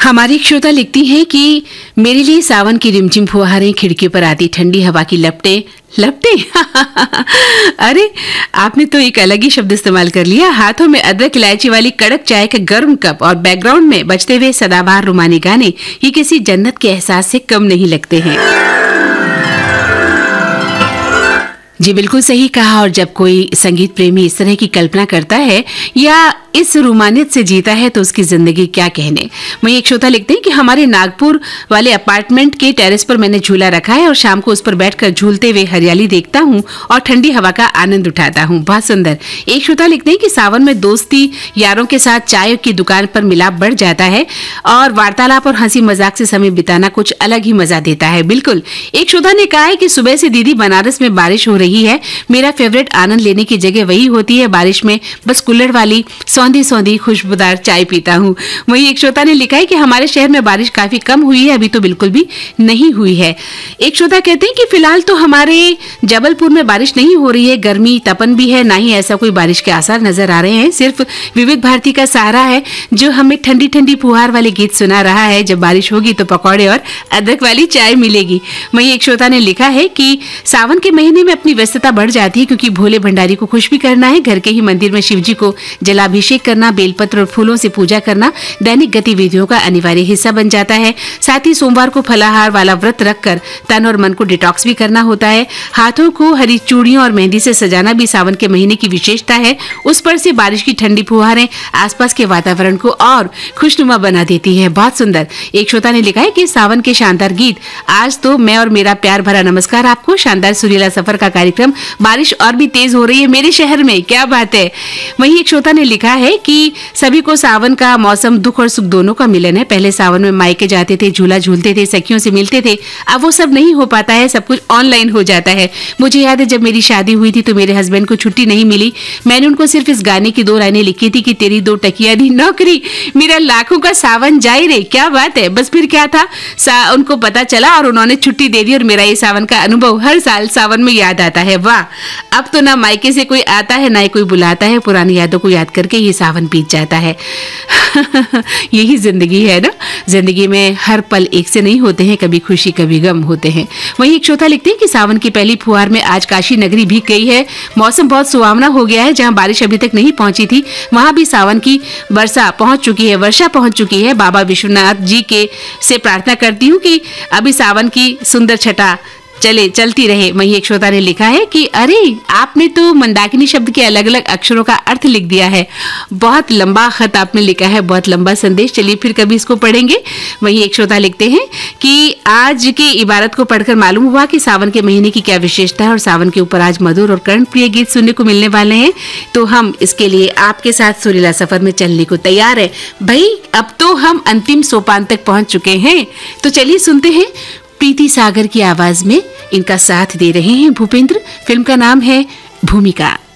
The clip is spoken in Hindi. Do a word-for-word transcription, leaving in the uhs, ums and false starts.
हमारी एक श्रोता लिखती हैं कि मेरे लिए सावन की रिमझिम फुहारें, खिड़की पर आती ठंडी हवा की लपटें लपटे अरे आपने तो एक अलग ही शब्द इस्तेमाल कर लिया। हाथों में अदरक इलायची वाली कड़क चाय का गर्म कप और बैकग्राउंड में बजते हुए सदाबहार रुमानी गाने, ये किसी जन्नत के एहसास से कम नहीं लगते हैं। जी बिल्कुल सही कहा। और जब कोई संगीत प्रेमी इस तरह की कल्पना करता है या इस रोमानियत से जीता है तो उसकी जिंदगी क्या कहने। वहीं एक श्रोता लिखते हैं कि हमारे नागपुर वाले अपार्टमेंट के टेरेस पर मैंने झूला रखा है और शाम को उस पर बैठकर झूलते हुए हरियाली देखता हूँ और ठंडी हवा का आनंद उठाता हूँ। बहुत सुंदर। एक श्रोता लिखते हैं कि सावन में दोस्ती यारों के साथ चाय की दुकान पर मिलाप बढ़ जाता है और वार्तालाप और हंसी मजाक से समय बिताना कुछ अलग ही मजा देता है। बिल्कुल। एक श्रोता ने कहा है कि सुबह से दीदी बनारस में बारिश हो रही है, मेरा फेवरेट आनंद लेने की जगह वही होती है, बारिश में बस कुल्हड़ वाली सौंधी सौंधी खुशबूदार चाय पीता हूँ। वहीं एक श्रोता ने लिखा है कि हमारे शहर में बारिश काफी कम हुई है, अभी तो बिल्कुल भी नहीं हुई है। एक श्रोता कहते हैं कि फिलहाल तो हमारे जबलपुर में बारिश नहीं हो रही है, गर्मी तपन भी है, ना ही ऐसा कोई बारिश के आसार नजर आ रहे हैं। सिर्फ विविध भारती का सहारा है जो हमें ठंडी ठंडी फुहार वाले गीत सुना रहा है। जब बारिश होगी तो पकौड़े और अदरक वाली चाय मिलेगी। वहीं एक श्रोता ने लिखा है कि सावन के महीने में अपनी व्यस्तता बढ़ जाती है क्योंकि भोले भंडारी को खुश भी करना है, घर के ही मंदिर में शिव जी को जलाभिषेक करना, बेलपत्र और फूलों से पूजा करना दैनिक गतिविधियों का अनिवार्य हिस्सा बन जाता है। साथ ही सोमवार को फलाहार वाला व्रत रखकर तन और मन को डिटॉक्स भी करना होता है। हाथों को हरी चूड़ियों और मेहंदी से सजाना भी सावन के महीने की विशेषता है। उस पर से बारिश की ठंडी फुहारें आसपास के वातावरण को और खुशनुमा बना देती है। बहुत सुंदर। एक श्रोता ने लिखा है कि सावन के शानदार गीत, आज तो मैं और मेरा प्यार भरा नमस्कार आपको, शानदार सुरीला सफर का कार्यक्रम, बारिश और भी तेज हो रही है मेरे शहर में, क्या बात है। वहीं एक श्रोता ने लिखा है कि सभी को सावन का मौसम दुख और सुख दोनों का मिलन है। पहले सावन में मायके जाते थे, झूला झूलते थे, सखियों से मिलते थे, अब वो सब नहीं हो पाता है, सब कुछ ऑनलाइन हो जाता है। मुझे याद है जब मेरी शादी हुई थी तो मेरे हस्बैंड को छुट्टी नहीं मिली, मैंने उनको सिर्फ इस गाने की दो लाइनें लिखी थी कि तेरी दो टकिया दी नौकरी, मेरा लाखों का सावन जाए रे, क्या बात है। बस फिर क्या था, उनको पता चला और उन्होंने छुट्टी दे दी और मेरा ये सावन का अनुभव हर साल सावन में याद आता है। वाह, अब तो ना मायके से कोई आता है ना ही कोई बुलाता है, पुरानी यादों को याद करके ये सावन बीत जाता है। यही जिंदगी है ना। जिंदगी में हर पल एक से नहीं होते हैं, कभी खुशी कभी गम होते हैं। वहीं एक श्रोता लिखते हैं कि सावन की पहली फुहार में आज काशी नगरी भीग गई है, मौसम बहुत सुहावना हो गया है। जहां बारिश अभी तक नहीं पहुंची थी वहां भी सावन की वर्षा पहुंच चुकी है वर्षा पहुंच चुकी है। बाबा विश्वनाथ जी के से प्रार्थना करती हूँ कि अभी सावन की सुंदर छटा चले चलती रहे। वहीं एक श्रोता ने लिखा है कि अरे आपने तो मंदाकिनी शब्द के अलग अलग अक्षरों का अर्थ लिख दिया है, बहुत लंबा खत आपने लिखा है, बहुत लंबा संदेश, चलिए फिर कभी इसको पढ़ेंगे। वहीं एक श्रोता लिखते हैं कि आज की इबारत को पढ़कर मालूम हुआ कि सावन के महीने की क्या विशेषता है और सावन के ऊपर आज मधुर और कर्णप्रिय गीत सुनने को मिलने वाले हैं, तो हम इसके लिए आपके साथ सुरीला सफर में चलने को तैयार है। भाई अब तो हम अंतिम सोपान तक पहुंच चुके हैं, तो चलिए सुनते हैं प्रीति सागर की आवाज में। इनका साथ दे रहे हैं भूपेंद्र। फिल्म का नाम है भूमिका।